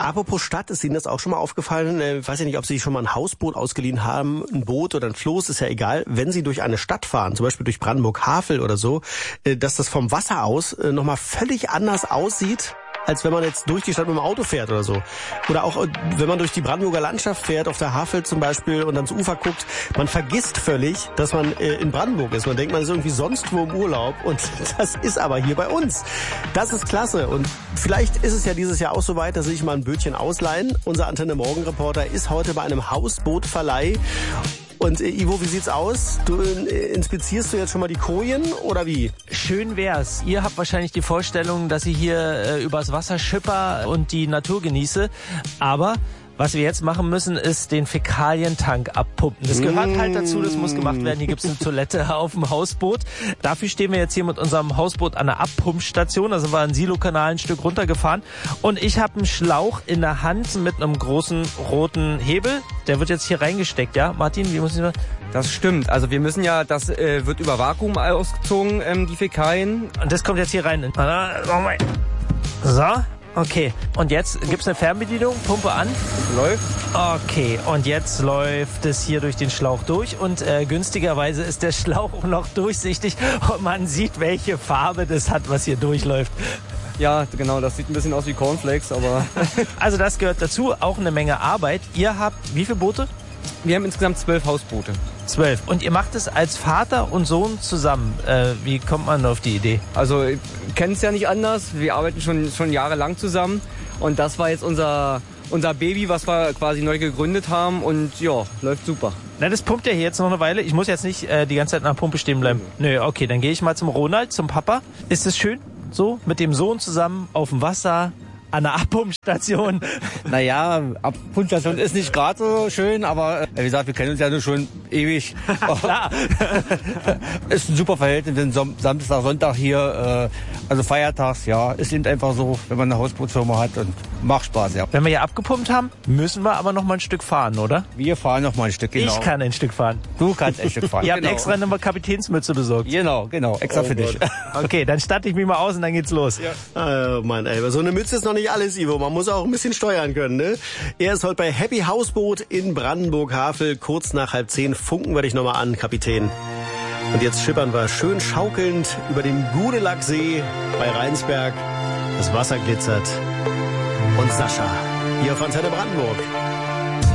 Apropos Stadt, ist Ihnen das auch schon mal aufgefallen? Ich weiß ja nicht, ob Sie schon mal ein Hausboot ausgeliehen haben, ein Boot oder ein Floß, ist ja egal. Wenn Sie durch eine Stadt fahren, zum Beispiel durch Brandenburg-Havel oder so, dass das vom Wasser aus nochmal völlig anders aussieht, als wenn man jetzt durch die Stadt mit dem Auto fährt oder so. Oder auch, wenn man durch die Brandenburger Landschaft fährt, auf der Havel zum Beispiel, und ans Ufer guckt, man vergisst völlig, dass man in Brandenburg ist. Man denkt, man ist irgendwie sonst wo im Urlaub, und das ist aber hier bei uns. Das ist klasse, und vielleicht ist es ja dieses Jahr auch so weit, dass ich mal ein Bötchen ausleihen. Unser Antenne Morgen Reporter ist heute bei einem Hausbootverleih. Und Ivo, wie sieht's aus? Inspizierst du jetzt schon mal die Kojen oder wie? Schön wär's. Ihr habt wahrscheinlich die Vorstellung, dass ich hier übers Wasser schipper und die Natur genieße. Aber was wir jetzt machen müssen, ist den Fäkalientank abpumpen. Das gehört halt dazu, das muss gemacht werden. Hier gibt's eine Toilette auf dem Hausboot. Dafür stehen wir jetzt hier mit unserem Hausboot an der Abpumpstation. Da sind wir einen Silokanal ein Stück runtergefahren. Und ich habe einen Schlauch in der Hand mit einem großen roten Hebel. Der wird jetzt hier reingesteckt, ja? Martin, wie muss ich das? Das stimmt. Also wir müssen ja, das wird über Vakuum ausgezogen, die Fäkalien. Und das kommt jetzt hier rein. So. Okay, und jetzt gibt's eine Fernbedienung, Pumpe an. Läuft. Okay, und jetzt läuft es hier durch den Schlauch durch, und günstigerweise ist der Schlauch auch noch durchsichtig und man sieht, welche Farbe das hat, was hier durchläuft. Ja, genau, das sieht ein bisschen aus wie Cornflakes, aber... Also das gehört dazu, auch eine Menge Arbeit. Ihr habt wie viele Boote? Wir haben insgesamt 12 Hausboote. 12. Und ihr macht es als Vater und Sohn zusammen. Wie kommt man auf die Idee? Also, ihr kennt es ja nicht anders. Wir arbeiten schon jahrelang zusammen. Und das war jetzt unser Baby, was wir quasi neu gegründet haben. Und ja, läuft super. Na, das pumpt ja hier jetzt noch eine Weile. Ich muss jetzt nicht die ganze Zeit nach der Pumpe stehen bleiben. Nö, okay, dann gehe ich mal zum Ronald, zum Papa. Ist es schön? So, mit dem Sohn zusammen auf dem Wasser, an der Abpumpstation. Naja, Abpumpstation ist nicht gerade so schön, aber wie gesagt, wir kennen uns ja nur schon ewig. Klar. Ist ein super Verhältnis, wenn Samstag, Sonntag hier, also feiertags, ja, ist eben einfach so, wenn man eine Hausbootsfirma hat, und macht Spaß, ja. Wenn wir hier abgepumpt haben, müssen wir aber noch mal ein Stück fahren, oder? Wir fahren noch mal ein Stück, genau. Ich kann ein Stück fahren. Du kannst ein Stück fahren. Ihr habt extra eine Kapitänsmütze besorgt. Genau, extra für dich. Okay, dann statte ich mich mal aus und dann geht's los. Ja. Mann, ey, so eine Mütze ist noch nicht alles, Ivo. Man muss auch ein bisschen steuern können, ne? Er ist heute bei Happy Hausboot in Brandenburg-Havel. Kurz nach 9:30 funken wir dich nochmal an, Kapitän. Und jetzt schippern wir schön schaukelnd über den Gudelacksee bei Rheinsberg. Das Wasser glitzert. Und Sascha, hier auf Antenne Brandenburg.